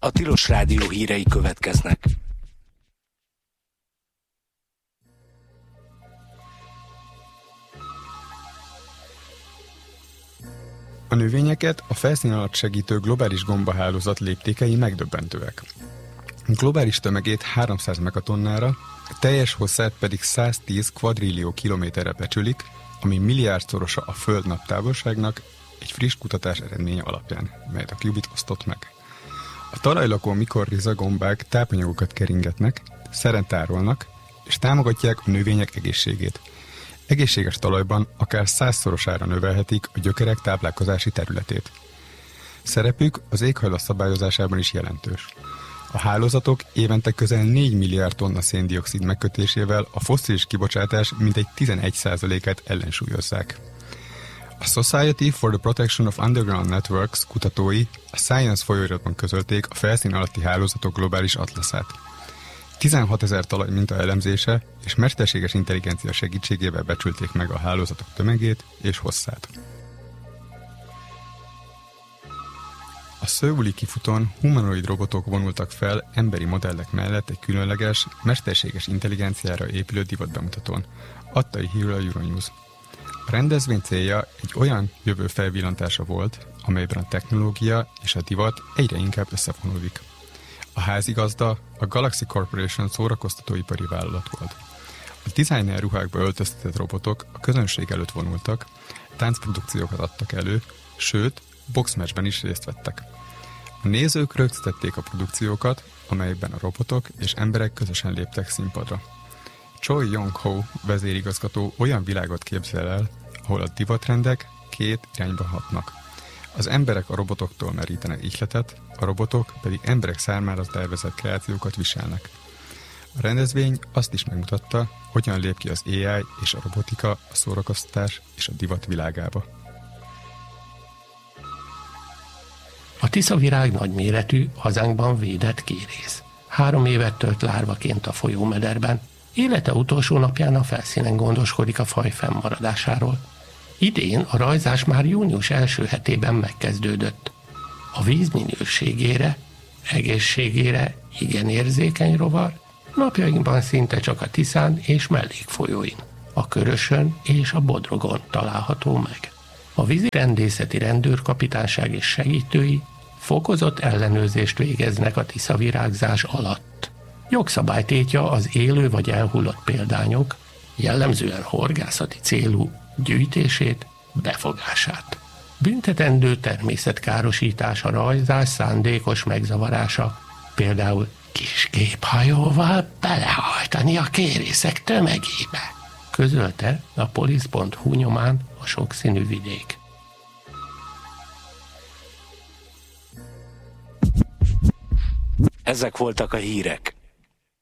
A Tilos Rádió hírei következnek. A növényeket a felszín alatt segítő globális gombahálózat léptékei megdöbbentőek. A globális tömegét 300 megatonnára, a teljes hosszát pedig 110 kvadrillió kilométerre becsülik, ami milliárdszorosa a Föld naptávolságnak egy friss kutatás eredménye alapján, melyet a Qubit osztott meg. A talajlakó mikorriza gombák tápanyagokat keringetnek, szeren tárolnak, és támogatják a növények egészségét. Egészséges talajban akár 100-szorosára növelhetik a gyökerek táplálkozási területét. Szerepük az éghajlat szabályozásában is jelentős. A hálózatok évente közel 4 milliárd tonna széndioxid megkötésével a fosszilis kibocsátás mintegy 11%-át ellensúlyozzák. A Society for the Protection of Underground Networks kutatói a Science folyóiratban közölték a felszín alatti hálózatok globális atlaszát. 16 000 talajminta elemzése és mesterséges intelligencia segítségével becsülték meg a hálózatok tömegét és hosszát. A Szöuli kifutón humanoid robotok vonultak fel emberi modellek mellett egy különleges, mesterséges intelligenciára épülő divatbemutatón, adta hírül a Euronews. A rendezvény célja egy olyan jövő felvillantása volt, amelyben a technológia és a divat egyre inkább összefonódik. A házigazda a Galaxy Corporation szórakoztatóipari vállalat volt. A designer ruhákba öltöztetett robotok a közönség előtt vonultak, táncprodukciókat adtak elő, sőt, boxmatchben is részt vettek. A nézők rögzítették a produkciókat, amelyben a robotok és emberek közösen léptek színpadra. Choi Yong-ho vezérigazgató olyan világot képzel el, ahol a divatrendek két irányba hatnak. Az emberek a robotoktól merítenek ihletet, a robotok pedig emberek számára tervezett kreációkat viselnek. A rendezvény azt is megmutatta, hogyan lép ki az AI és a robotika a szórakoztatás és a divat világába. A tiszavirág nagyméretű, hazánkban védett kérész. 3 évet tölt lárvaként a folyómederben, élete utolsó napján a felszínen gondoskodik a faj fennmaradásáról. Idén a rajzás már június első hetében megkezdődött. A víz minőségére, egészségére igen érzékeny rovar, napjainkban szinte csak a Tiszán és mellékfolyóin, a Körösön és a Bodrogon található meg. A vízi rendészeti rendőrkapitányság és segítői fokozott ellenőrzést végeznek a tiszavirágzás alatt. Jogszabálytétja az élő vagy elhullott példányok, jellemzően horgászati célú gyűjtését, befogását. Büntetendő természetkárosítás a rajzás szándékos megzavarása, például kis géphajóval belehajtani a kérészek tömegébe, közölte a polisz.hu nyomán a sokszínű vidék. Ezek voltak a hírek.